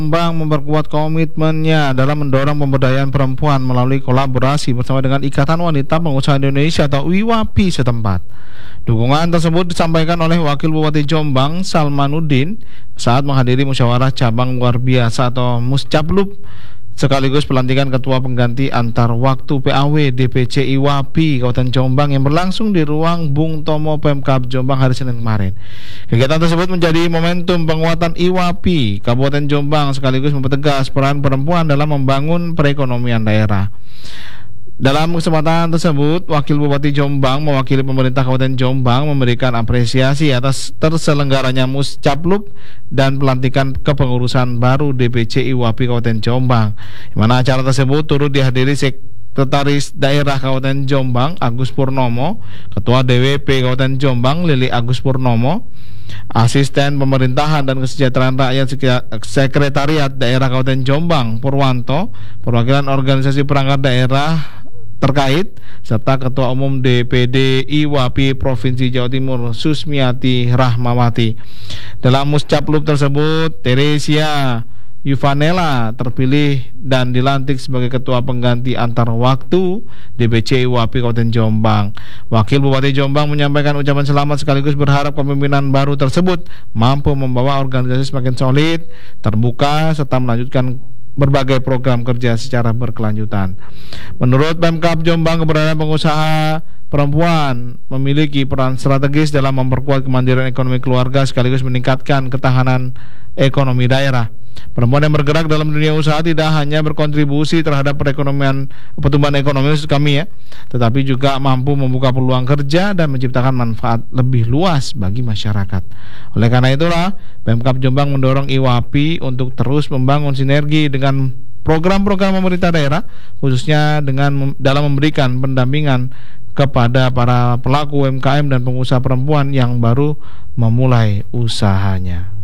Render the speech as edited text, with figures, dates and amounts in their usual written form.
Jombang memperkuat komitmennya dalam mendorong pemberdayaan perempuan melalui kolaborasi bersama dengan Ikatan Wanita Pengusaha Indonesia atau IWAPI setempat. Dukungan tersebut disampaikan oleh Wakil Bupati Jombang Salmanuddin saat menghadiri musyawarah cabang luar biasa atau Muscaplup sekaligus pelantikan ketua pengganti antar waktu PAW DPC IWAPI Kabupaten Jombang yang berlangsung di ruang Bung Tomo Pemkab Jombang hari Senin kemarin. Kegiatan tersebut menjadi momentum penguatan IWAPI Kabupaten Jombang sekaligus mempertegas peran perempuan dalam membangun perekonomian daerah. Dalam kesempatan tersebut, Wakil Bupati Jombang mewakili pemerintah Kabupaten Jombang memberikan apresiasi atas terselenggaranya Muscaplup dan pelantikan kepengurusan baru DPC IWAPI Kabupaten Jombang, di mana acara tersebut turut dihadiri Sekretaris Daerah Kabupaten Jombang Agus Purnomo, Ketua DWP Kabupaten Jombang Lili Agus Purnomo, Asisten Pemerintahan dan Kesejahteraan Rakyat Sekretariat Daerah Kabupaten Jombang Purwanto, perwakilan organisasi perangkat daerah terkait, serta Ketua Umum DPD IWAPI Provinsi Jawa Timur Susmiati Rahmawati. Dalam Muscaplup tersebut, Teresia Yuvanella terpilih dan dilantik sebagai Ketua Pengganti Antar Waktu DPC IWAPI Kabupaten Jombang. Wakil Bupati Jombang menyampaikan ucapan selamat sekaligus berharap kepemimpinan baru tersebut mampu membawa organisasi semakin solid, terbuka, serta melanjutkan berbagai program kerja secara berkelanjutan. Menurut Pemkab Jombang, keberadaan pengusaha perempuan memiliki peran strategis dalam memperkuat kemandirian ekonomi keluarga sekaligus meningkatkan ketahanan ekonomi daerah. Perempuan yang bergerak dalam dunia usaha tidak hanya berkontribusi terhadap pertumbuhan ekonomi tetapi juga mampu membuka peluang kerja dan menciptakan manfaat lebih luas bagi masyarakat. Oleh karena itulah, Pemkab Jombang mendorong IWAPI untuk terus membangun sinergi dengan program-program pemerintah daerah, khususnya dalam memberikan pendampingan kepada para pelaku UMKM dan pengusaha perempuan yang baru memulai usahanya.